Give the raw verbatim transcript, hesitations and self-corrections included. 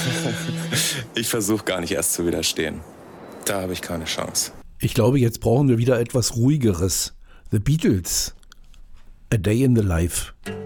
Ich versuche gar nicht erst zu widerstehen. Da habe ich keine Chance. Ich glaube, jetzt brauchen wir wieder etwas Ruhigeres. The Beatles. A Day in the Life.